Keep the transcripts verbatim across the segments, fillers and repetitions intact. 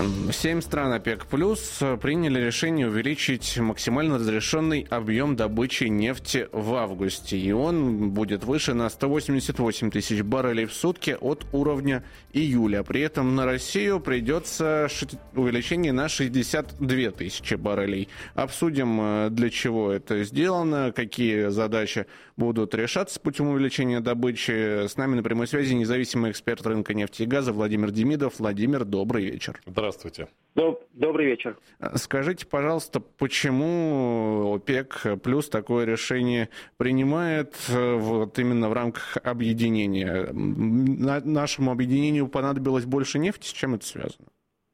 Семь стран ОПЕК плюс приняли решение увеличить максимально разрешенный объем добычи нефти в августе. И он будет выше на сто восемьдесят восемь тысяч баррелей в сутки от уровня июля. При этом на Россию придется увеличение на шестьдесят две тысячи баррелей. Обсудим, для чего это сделано, какие задачи будут решаться путем увеличения добычи. С нами на прямой связи независимый эксперт рынка нефти и газа Владимир Демидов. Владимир, добрый вечер. Здравствуйте. Добрый вечер. Скажите, пожалуйста, почему ОПЕК плюс такое решение принимает вот именно в рамках объединения? Нашему объединению понадобилось больше нефти, с чем это связано?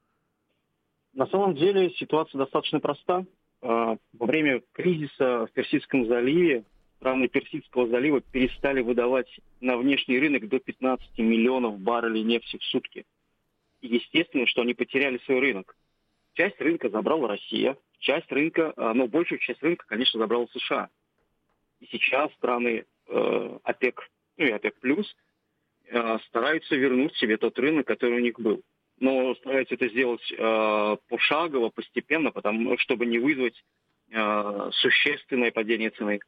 На самом деле ситуация достаточно проста. Во время кризиса в Персидском заливе страны Персидского залива перестали выдавать на внешний рынок до пятнадцати миллионов баррелей нефти в сутки. И естественно, что они потеряли свой рынок. Часть рынка забрала Россия, часть рынка, но большую часть рынка, конечно, забрала США. И сейчас страны э, ОПЕК, ну и ОПЕК плюс, э, стараются вернуть себе тот рынок, который у них был. Но стараются это сделать э, пошагово, постепенно, потому чтобы не вызвать э, существенное падение цены.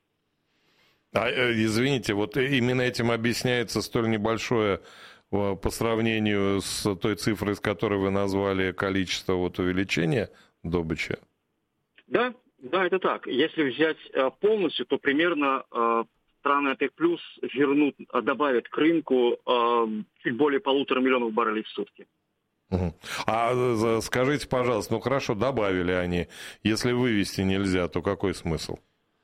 А, извините, вот именно этим объясняется столь небольшое по сравнению с той цифрой, с которой вы назвали количество вот увеличения добычи? Да, да, это так. Если взять полностью, то примерно э, страны ОПЕК плюс вернут, добавят к рынку э, чуть более полутора миллионов баррелей в сутки. Угу. А скажите, пожалуйста, ну хорошо, добавили они. Если вывести нельзя, то какой смысл?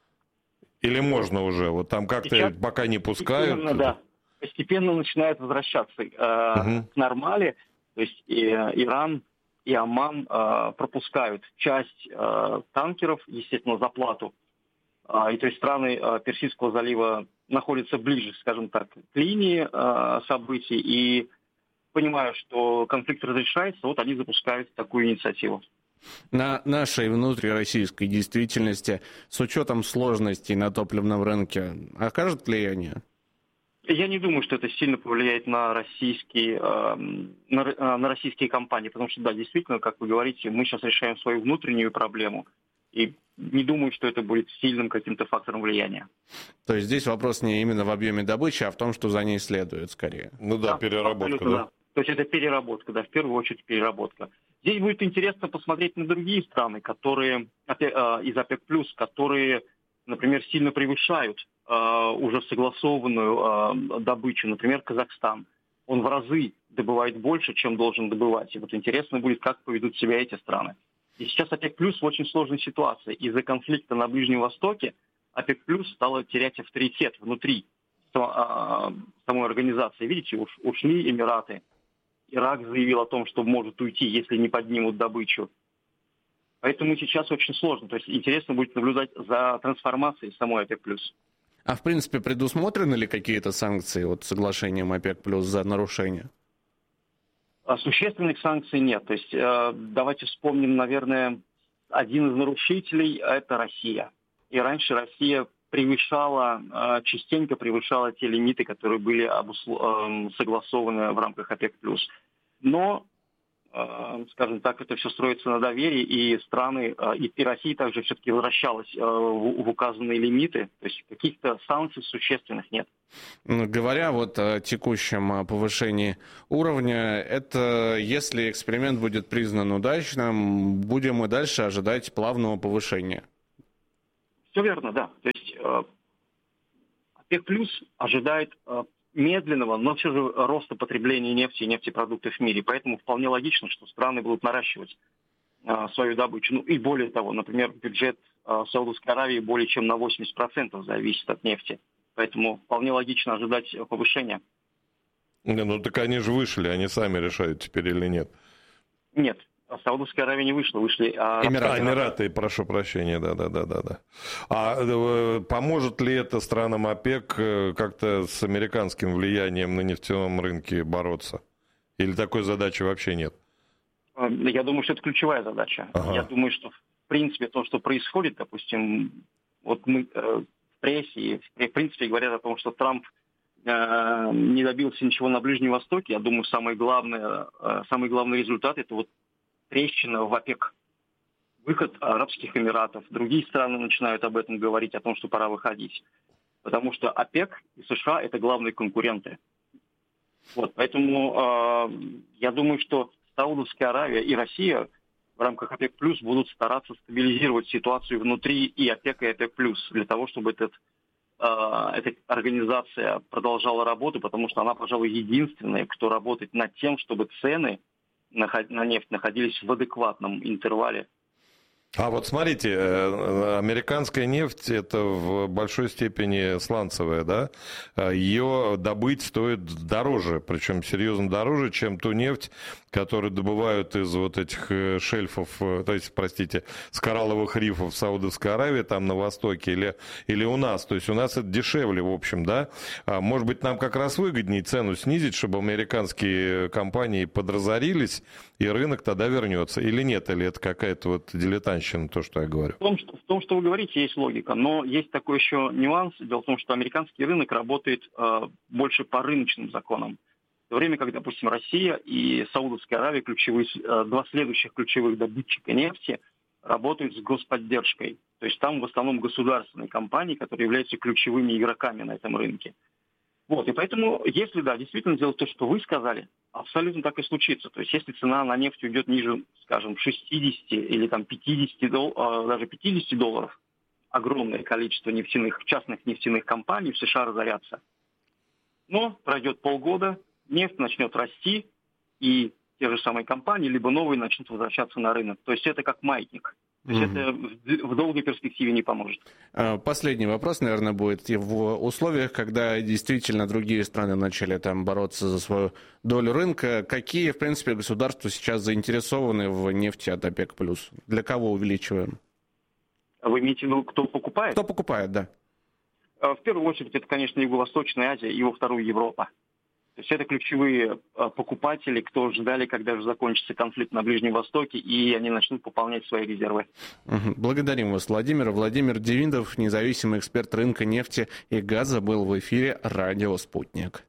Или можно уже? Вот там как-то Сейчас пока не пускают? Именно, да. Постепенно начинает возвращаться э, uh-huh. к нормали. То есть и, Иран и Оман э, пропускают часть э, танкеров, естественно, за плату. Э, и то есть страны э, Персидского залива находятся ближе, скажем так, к линии э, событий. И понимая, что конфликт разрешается, вот они запускают такую инициативу. На нашей внутрироссийской действительности, с учетом сложностей на топливном рынке, окажет влияние? Я не думаю, что это сильно повлияет на российские, э, на, на российские компании, потому что, да, действительно, как вы говорите, мы сейчас решаем свою внутреннюю проблему, и не думаю, что это будет сильным каким-то фактором влияния. То есть здесь вопрос не именно в объеме добычи, а в том, что за ней следует скорее. Ну да, да переработка, да. да. То есть это переработка, да, в первую очередь переработка. Здесь будет интересно посмотреть на другие страны, которые из ОПЕК плюс, которые, например, сильно превышают э, уже согласованную э, добычу. Например, Казахстан. Он в разы добывает больше, чем должен добывать. И вот интересно будет, как поведут себя эти страны. И сейчас ОПЕК плюс в очень сложной ситуации. Из-за конфликта на Ближнем Востоке ОПЕК плюс стала терять авторитет внутри э, самой организации. Видите, уш, ушли Эмираты. Ирак заявил о том, что может уйти, если не поднимут добычу. Поэтому сейчас очень сложно. То есть интересно будет наблюдать за трансформацией самой ОПЕК+. А в принципе предусмотрены ли какие-то санкции вот соглашением ОПЕК+ за нарушение? Существенных санкций нет. То есть э, давайте вспомним, наверное, один из нарушителей – это Россия. И раньше Россия превышала, э, частенько превышала те лимиты, которые были обуслов... э, согласованы в рамках ОПЕК+. Но, э, скажем так, это все строится на доверии, и страны, э, и, и Россия также все-таки возвращалась э, в, в указанные лимиты. То есть каких-то санкций существенных нет. Говоря вот о текущем повышении уровня, это если эксперимент будет признан удачным, будем и дальше ожидать плавного повышения. Все верно, да. То есть э, ОПЕК плюс ожидает э, медленного, но все же роста потребления нефти и нефтепродуктов в мире. Поэтому вполне логично, что страны будут наращивать э, свою добычу. Ну и более того, например, бюджет э, Саудовской Аравии более чем на восемьдесят процентов зависит от нефти. Поэтому вполне логично ожидать повышения. Не, ну так они же вышли, они сами решают теперь или нет? Нет. Саудовская Аравия не вышла, вышли... А... Эмираты. Эмираты, прошу прощения, да-да-да. А э, поможет ли это странам ОПЕК э, как-то с американским влиянием на нефтяном рынке бороться? Или такой задачи вообще нет? Я думаю, что это ключевая задача. Ага. Я думаю, что в принципе то, что происходит, допустим, вот мы э, в прессе, в принципе, говорят о том, что Трамп э, не добился ничего на Ближнем Востоке. Я думаю, самый главный, э, самый главный результат — это вот трещина в ОПЕК. Выход Арабских Эмиратов. Другие страны начинают об этом говорить, о том, что пора выходить. Потому что ОПЕК и США – это главные конкуренты. Вот, поэтому э, я думаю, что Саудовская Аравия и Россия в рамках ОПЕК плюс будут стараться стабилизировать ситуацию внутри и ОПЕК, и ОПЕК плюс, для того, чтобы этот, э, эта организация продолжала работу, потому что она, пожалуй, единственная, кто работает над тем, чтобы цены на, на нефть находились в адекватном интервале. А вот смотрите, американская нефть это в большой степени сланцевая, да? Ее добыть стоит дороже, причем серьезно дороже, чем ту нефть, которую добывают из вот этих шельфов, то есть, простите, с коралловых рифов в Саудовской Аравии, там на востоке, или, или у нас. То есть у нас это дешевле, в общем, да? Может быть, нам как раз выгоднее цену снизить, чтобы американские компании подразорились, и рынок тогда вернется. Или нет? Или это какая-то вот дилетантщина, то, что я говорю? В том, что, в том, что вы говорите, есть логика. Но есть такой еще нюанс. Дело в том, что американский рынок работает э, больше по рыночным законам. В то время как, допустим, Россия и Саудовская Аравия, ключевые, э, два следующих ключевых добытчика нефти, работают с господдержкой. То есть там в основном государственные компании, которые являются ключевыми игроками на этом рынке. Вот, и поэтому, если, да, действительно сделать то, что вы сказали, абсолютно так и случится. То есть, если цена на нефть уйдет ниже, скажем, шестидесяти или там пятидесяти, даже пятидесяти долларов, огромное количество нефтяных, частных нефтяных компаний в США разорятся. Но пройдет полгода, нефть начнет расти, и те же самые компании, либо новые, начнут возвращаться на рынок. То есть, это как маятник. То есть mm-hmm. это в долгой перспективе не поможет. Последний вопрос, наверное, будет. В условиях, когда действительно другие страны начали там бороться за свою долю рынка, какие, в принципе, государства сейчас заинтересованы в нефти от ОПЕК+? Для кого увеличиваем? Вы имеете в виду, кто покупает? Кто покупает, да. В первую очередь, это, конечно, Юго-Восточная Азия и во вторую Европа. То есть это ключевые покупатели, кто ждали, когда же закончится конфликт на Ближнем Востоке, и они начнут пополнять свои резервы. Благодарим вас, Владимир. Владимир Девиндов, независимый эксперт рынка нефти и газа, был в эфире «Радио Спутник».